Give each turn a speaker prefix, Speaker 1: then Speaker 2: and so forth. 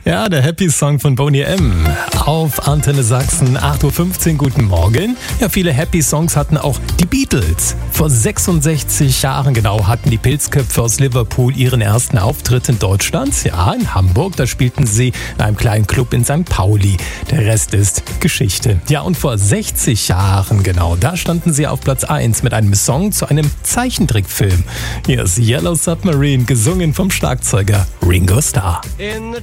Speaker 1: Ja, der Happy Song von Boney M. Auf Antenne Sachsen, 8.15 Uhr, guten Morgen. Ja, viele Happy Songs hatten auch die Beatles. Vor 66 Jahren genau hatten die Pilzköpfe aus Liverpool ihren ersten Auftritt in Deutschland. Ja, in Hamburg, da spielten sie in einem kleinen Club in St. Pauli. Der Rest ist Geschichte. Ja, und vor 60 Jahren genau, da standen sie auf Platz 1 mit einem Song zu einem Zeichentrickfilm. Hier ist Yellow Submarine, gesungen vom Schlagzeuger Ringo Starr.
Speaker 2: In the